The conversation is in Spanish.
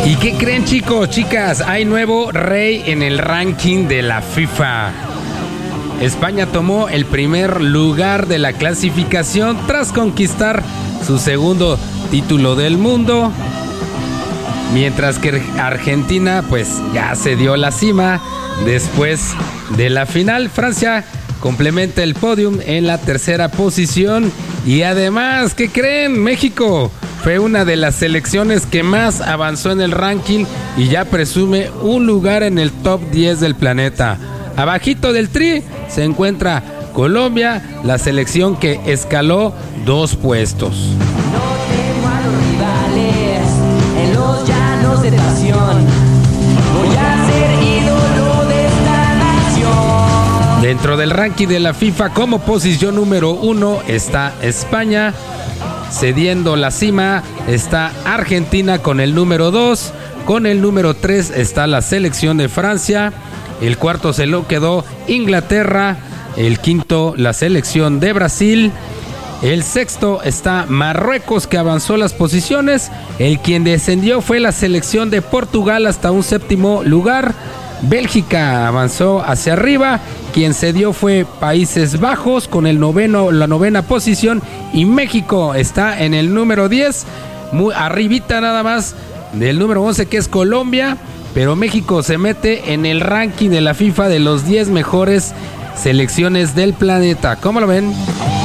¿Y qué creen, chicos, chicas? Hay nuevo rey en el ranking de la FIFA. España tomó el primer lugar de la clasificación tras conquistar su segundo título del mundo. Mientras que Argentina pues ya se dio la cima después de la final. Francia complementa el podium en la tercera posición. Y además, ¿qué creen? México fue una de las selecciones que más avanzó en el ranking y ya presume un lugar en el top 10 del planeta. Abajito del Tri se encuentra Colombia, la selección que escaló 2 puestos. No temo a los rivales en los llanos de pasión. Voy a ser ídolo de esta nación. Dentro del ranking de la FIFA, como posición número 1 está España. Cediendo la cima está Argentina con el número 2. Con el número 3 está la selección de Francia. El cuarto se lo quedó Inglaterra. El quinto, la selección de Brasil. El sexto está Marruecos, que avanzó las posiciones. El quien descendió fue la selección de Portugal hasta un séptimo lugar. Bélgica avanzó hacia arriba. Quien cedió fue Países Bajos con la novena posición. Y México está en el número 10. Muy arribita nada más del número 11, que es Colombia. Pero México se mete en el ranking de la FIFA de los 10 mejores selecciones del planeta. ¿Cómo lo ven?